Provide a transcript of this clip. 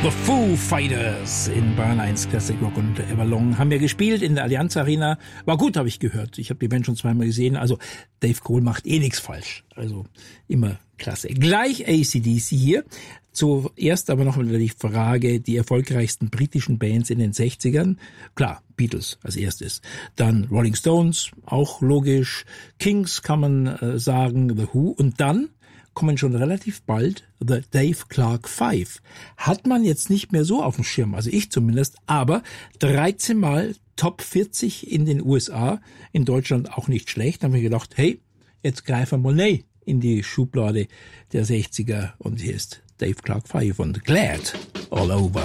The Foo Fighters in Bayern 1 Classic Rock und Everlong haben wir gespielt in der Allianz Arena. War gut, habe ich gehört. Ich habe die Band schon zweimal gesehen. Also Dave Grohl macht nichts falsch. Also immer klasse. Gleich AC/DC hier. Zuerst aber noch die Frage, die erfolgreichsten britischen Bands in den 60ern. Klar, Beatles als erstes. Dann Rolling Stones, auch logisch. Kings kann man sagen, The Who. Und dann kommen schon relativ bald The Dave Clark 5. Hat man jetzt nicht mehr so auf dem Schirm, also ich zumindest, aber 13 Mal Top 40 in den USA, in Deutschland auch nicht schlecht. Da haben wir gedacht, hey, jetzt greifen wir mal in die Schublade der 60er und hier ist Dave Clark 5 und Glad All Over.